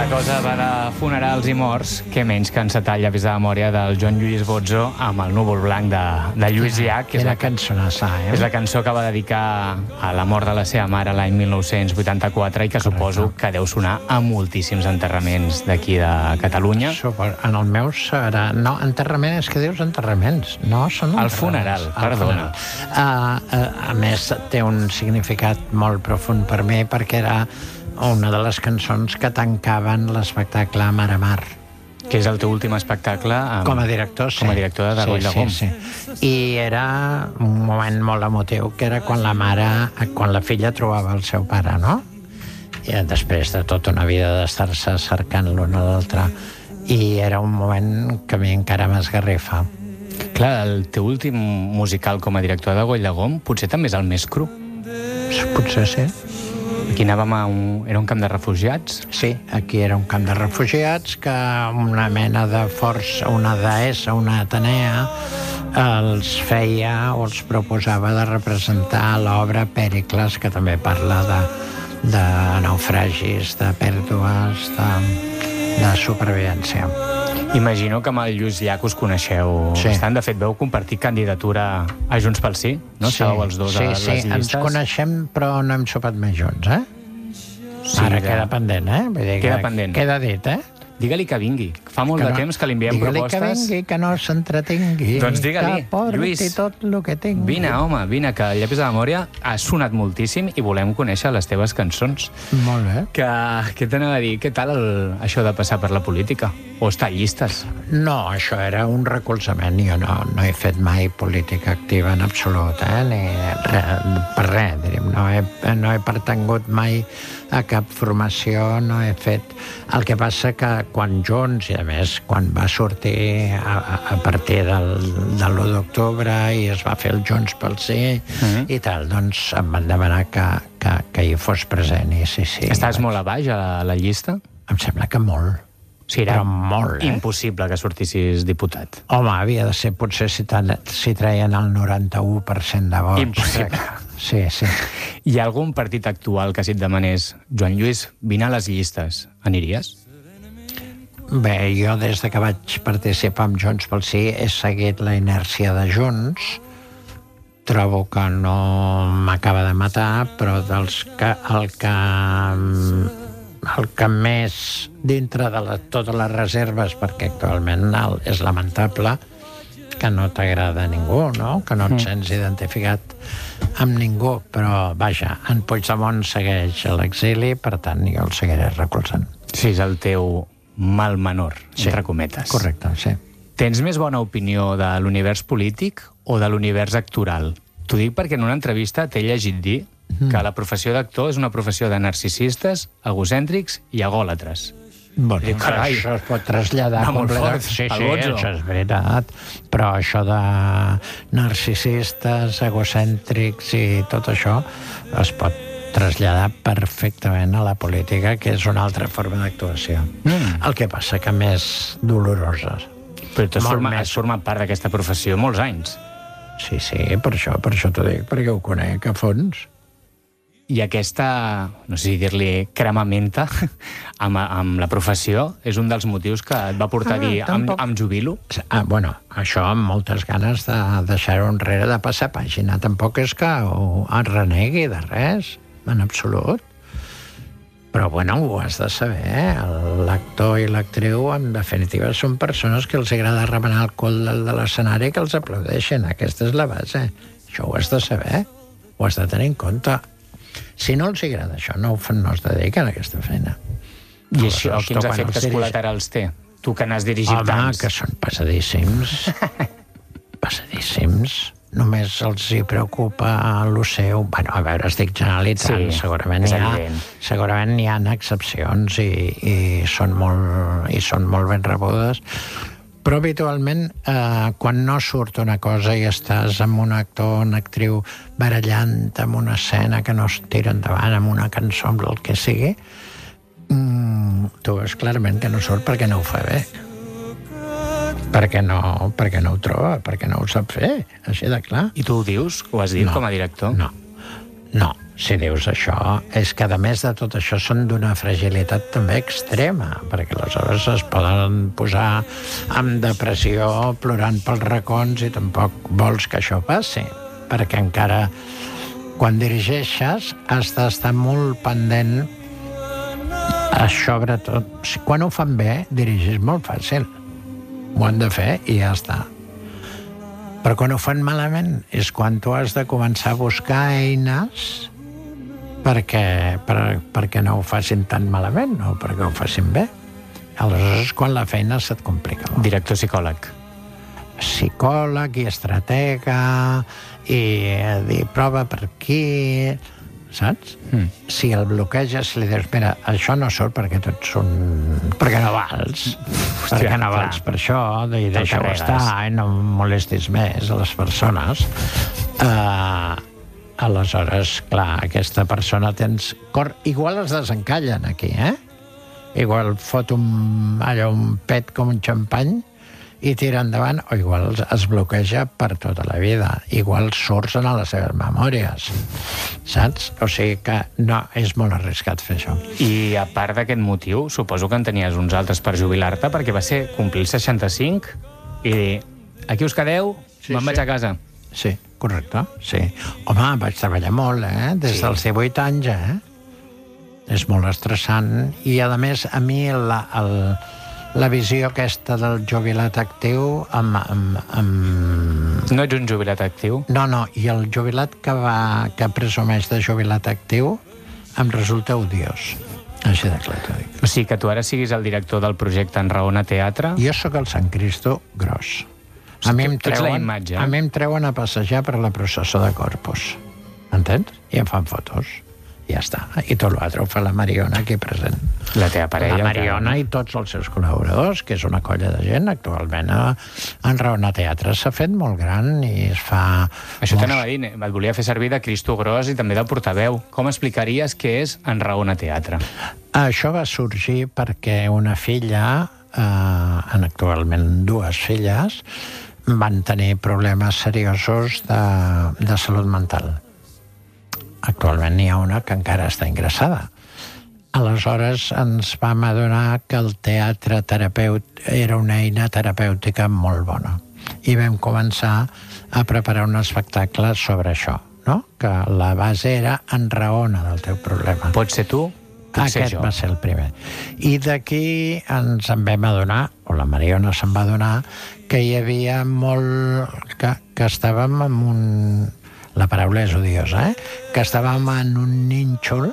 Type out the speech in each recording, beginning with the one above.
la cosa va de funerals i morts, què menys que encetar llavis de memòria del Joan Lluís Bozzo amb el núvol blanc de Lluís Llach, que és la cançonassa, és la cançó que va dedicar a la mort de la seva mare l'any 1984 i que suposo que deu sonar a moltíssims enterraments d'aquí de Catalunya. En el meu serà... No, enterrament, és que dius enterraments. No, són el funeral, perdona. A més, té un significat molt profund per mi, perquè era una de les cançons que tancaven l'espectacle Mar a Mar. Que és el teu últim espectacle com a director, sí. Com a director de Goll de Gom. Sí. I era un moment molt emotiu, que era quan la filla trobava el seu pare, no? I després de tota una vida d'estar-se cercant l'un a l'altre. I era un moment que a mi encara m'esgarrifa. Clar, el teu últim musical com a director de Goll de Gom potser també és el més cru. Potser sí. Aquí anàvem era un camp de refugiats? Sí, aquí era un camp de refugiats que una mena de força, una deessa, una Atenea, els feia o els proposava de representar l'obra Pèricles, que també parla de naufragis, de pèrdues, de supervivència. Imagino que amb el Lluís Llach us coneixeu bastant. De fet, veu compartir candidatura a Junts pel Sí, no? Estàveu els dos a les llistes. Ens coneixem, però no hem sopat més junts, eh? Ara queda pendent, eh? Vull dir, queda pendent. Queda dit, eh? Digue-li que vingui. Fa molt de temps que li enviem propostes. Digue-li que vingui, que no s'entretingui. Doncs digue-li, que porti Lluís, tot el que tingui. Vine, home, vine, que el Llapis de Memòria ha sonat moltíssim i volem conèixer les teves cançons. Molt bé. Què t'anava a dir? Què tal això de passar per la política? O estar a llistes? No, això era un recolzament. Jo no he fet mai política activa en absolut, ni per res, diríem. No he pertangut mai a cap formació, no he fet... El que passa que quan Junts, i a més quan va sortir a partir de l'1 d'octubre i es va fer el Junts pel Sí i tal, doncs em van demanar que hi fos present i sí. Estàs molt a baix a la llista? Em sembla que molt. Sí, era molt, impossible que sortissis diputat. Home, havia de ser potser si traien el 91% de vots. Impossible. Sí. Hi ha algun partit actual que si et demanés Joan Lluís, vine a les llistes, aniries? Bé, jo des que vaig participar amb Junts pel Sí he seguit la inèrcia de Junts. Trobo que no m'acaba de matar, però el que més dintre de totes les reserves, perquè actualment és lamentable que no t'agrada a ningú, no? Que no et sents identificat amb ningú, però vaja, en Puigdemont segueix a l'exili, per tant jo el seguiré recolzant. Sí, és el teu mal menor, entre cometes. Correcte, sí. Tens més bona opinió de l'univers polític o de l'univers actoral? T'ho dic perquè en una entrevista t'he llegit dir que la professió d'actor és una professió de narcisistes, egocèntrics i egòlatres. Bueno, això es pot traslladar completament. Sí, això és veritat. Però això de narcisistes, egocèntrics i tot això es pot traslladar perfectament a la política, que és una altra forma d'actuació. El que passa que més dolorosa. Però tu has format part d'aquesta professió molts anys. Sí, per això t'ho dic, perquè ho conec a fons. I aquesta, no sé si dir-li cremamenta amb la professió és un dels motius que et va portar a dir em jubilo? Bueno, això amb moltes ganes de deixar-ho enrere, de passar pàgina. Tampoc és que es renegui de res, en absolut. Però, bueno, ho has de saber. L'actor i l'actriu, en definitiva, són persones que els agrada remenar el cul de l'escenari i que els aplaudeixen. Aquesta és la base. Això ho has de saber. Ho has de tenir en compte. Si no els agrada això, no es dediquen a aquesta feina. I això, quins efectes col·laterals té? Tu que n'has dirigit tants. Home, que són passadíssims. Passadíssims. Només els hi preocupa lo seu. Bueno, a veure, estic generalitzant. Segurament hi ha excepcions i són molt ben rebudes. Però habitualment, quan no surt una cosa i estàs amb un actor o una actriu barallant amb una escena que no es tira endavant, amb una cançó, amb el que sigui, tu veus clarament que no surt perquè no ho fa bé. Perquè no ho troba, perquè no ho sap fer, així de clar. I tu ho dius? Ho has dit com a director? No. si dius això, és que a més de tot això són d'una fragilitat també extrema, perquè aleshores es poden posar amb depressió, plorant pels racons, i tampoc vols que això passi, perquè encara quan dirigeixes has d'estar molt pendent, sobretot, quan ho fan bé, dirigir és molt fàcil, ho han de fer i ja està. Però quan ho fan malament és quan tu has de començar a buscar eines perquè no ho facin tan malament o perquè ho facin bé. Aleshores és quan la feina se't complica. Director psicòleg. Psicòleg i estratega i dir prova per aquí, saps? Si el bloqueges, si li dius, mira, això no surt perquè tu ets perquè no vals. Hòstia, perquè no vals per això, i deixa-ho estar, i no molestis més a les persones. Aleshores, clar, aquesta persona tens cor... Igual es desencallen aquí, Igual fot un pet com un xampany i tira endavant, o igual es bloqueja per tota la vida. Igual surts a les seves memòries, saps? O sigui que no, és molt arriscat fer això. I a part d'aquest motiu, suposo que en tenies uns altres per jubilar-te, perquè va ser complir el 65 i dir, aquí us quedeu, me'n vaig a casa. Sí, correcte, sí. Home, vaig treballar molt, des dels 18 anys, És molt estressant. I, a més, a mi la visió aquesta del jubilat actiu... No ets un jubilat actiu? No, i el jubilat que presumeix de jubilat actiu em resulta odiós. Així de clar t'ho dic. O sigui, que tu ara siguis el director del projecte Enraona Teatre? Jo sóc el Sant Cristo gros. A mi em treuen a passejar per la processó de Corpus. Entens? I em fan fotos. I ja està. I tot l'altre ho fa la Mariona aquí present. La teva parella. La Mariona i tots els seus col·laboradors, que és una colla de gent. Actualment Enraona Teatre s'ha fet molt gran i es fa... Això t'anava a dir, et volia fer servir de Cristo gros i també de portaveu. Com explicaries què és Enraona Teatre? Això va sorgir perquè una filla, actualment dues filles, van tenir problemes seriosos de salut mental. Actualment n'hi ha una que encara està ingressada. Aleshores ens vam adonar que el teatre terapeut era una eina terapèutica molt bona. I vam començar a preparar un espectacle sobre això, no? Que la base era enraona del teu problema. Pots ser tu? Aquest va ser el primer. I d'aquí ens en vam adonar, o la Mariona se'n va adonar, que hi havia molt... que estàvem en un... La paraula és odiosa, que estàvem en un nínxol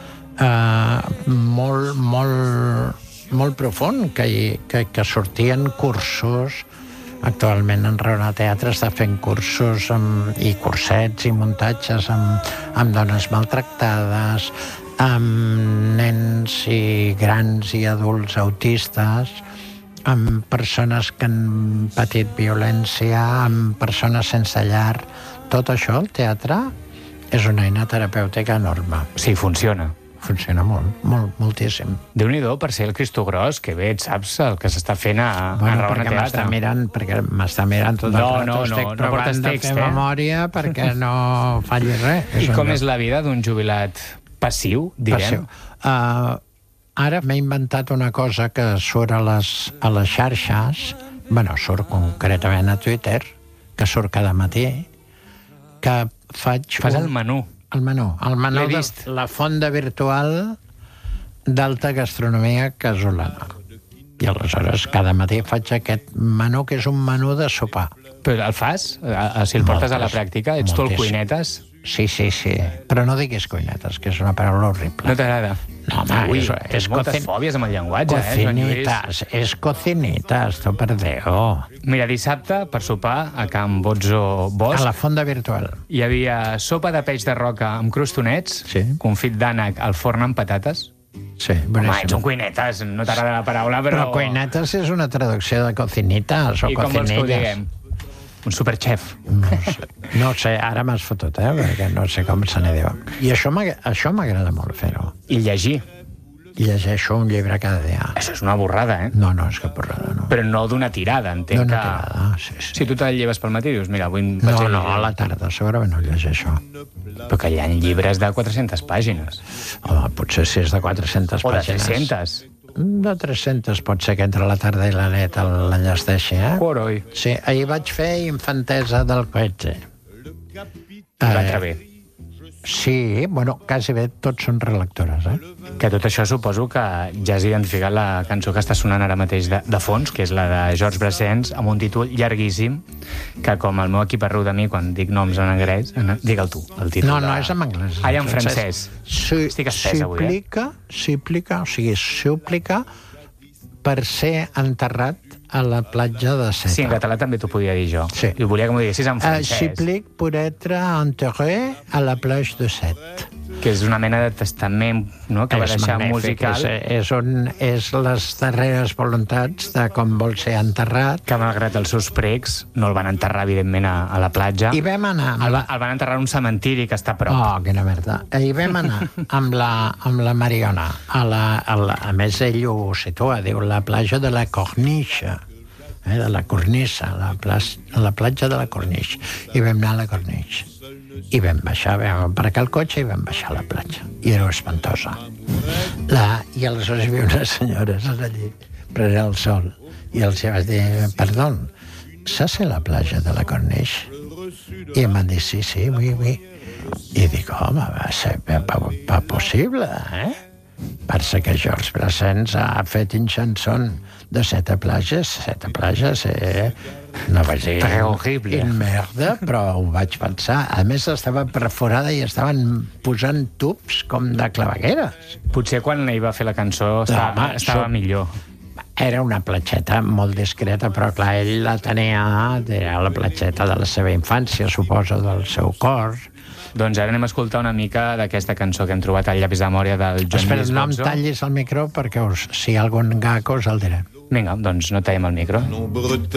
molt profund, que sortien cursos. Actualment Enraona Teatre està fent cursos i cursets i muntatges amb dones maltractades, amb nens i grans i adults autistes, amb persones que han patit violència, amb persones sense llar. Tot això, el teatre, és una eina terapèutica enorme. Sí, funciona. Funciona molt, moltíssim. Déu-n'hi-do per ser el Cristo gros, que bé et saps el que s'està fent a Enraona Teatre. Perquè m'està mirant tot el rato. Estic provant de fer memòria perquè no falli res. I com és la vida d'un jubilat passiu, direm? Ara m'he inventat una cosa que surt a les xarxes, surt concretament a Twitter, que surt cada matí, que faig... Fas el menú. El menú de la fonda virtual d'alta gastronomia casolana. I aleshores cada matí faig aquest menú, que és un menú de sopar. Però el fas? Si el portes a la pràctica? Ets tu el cuinetes? Sí. Però no diguis cuinetes, que és una paraula horrible. No t'agrada? No, home, és moltes fòbies amb el llenguatge, és cocinitas, tu per Déu. Mira, dissabte, per sopar, a Can Bozzo Bosch... A la fonda virtual. Hi havia sopa de peix de roca amb crostonets, confit d'ànec al forn amb patates. Sí, boníssim. Home, ets un cuinetes, no t'agrada la paraula, però... Però cuinetes és una traducció de cocinitas o cocinillas. I com vols que ho diguem? Un superchef. No sé, ara m'has fotut, perquè no sé com se n'hi diu. I això m'agrada molt fer-ho. I llegir. llegeixo un llibre cada dia. Això és una borrada, eh? No, és cap borrada, no. Però no d'una tirada, entenc D'una que... tirada, sí. Si tu te'l lleves pel matí, dius, mira, avui... No, a la tarda, segurament no llegeixo. Però que hi ha llibres de 400 pàgines. Home, potser si és de 400 O de pàgines. 300. De 300 pot ser que entre la tarda i la nit l'enllesteixi, eh? Coroi. Sí, ahir vaig fer Infantesa del Coetze. L'altre bé. Sí, bueno, quasi bé tots són relectores, eh? Que tot això suposo que ja has identificat la cançó que està sonant ara mateix de fons, que és la de Georges Brassens, amb un títol llarguíssim, que com el meu equip es riu de mi quan dic noms en anglès, digue'l tu, el títol. No, és en anglès. Ah, en francès. Estic espès avui, Súplica per ser enterrat a la platja de Seta. Sí, en català també t'ho podia dir jo. Sí. I volia que m'ho diguessis en francès. Supplique pour être enterré à la plage de Seta. Que és una mena de testament, no?, que va deixar musical. És les darreres voluntats de com vol ser enterrat. Que malgrat els seus precs no el van enterrar, evidentment, a la platja. I vam anar... El van enterrar a un cementiri que està a prop. Oh, quina merda. I vam anar amb la Mariona. A més, ell ho situa, diu, la platja de la Corniche. De la Cornissa, la platja de la Corniche. I vam anar a la Corniche. I vam baixar, vam aparcar el cotxe i vam baixar a la platja. I era espantosa. I aleshores hi havia unes senyores allí, prenent el sol. I els vaig dir, perdó, ¿saps la platja de la Corniche? I em van dir, sí, oui. I dic, home, va ser pas possible, eh? Perquè que Georges Brassens ha fet un chanson de Seta plages, no vaig dir horrible. Merda, però ho vaig pensar. A més, estava perforada i estaven posant tubs com de clavegueres. Potser quan ell va fer la cançó estava millor. Era una platgeta molt discreta, però clar, ell la tenia, era la platgeta de la seva infància, suposo, del seu cor. Doncs ara anem a escoltar una mica d'aquesta cançó que hem trobat al llapis de memòria del Joan Lluís Bozzo. Espera, no em tallis el micro perquè si hi ha algun gaco us el diré. Vinga, doncs no tallem el micro.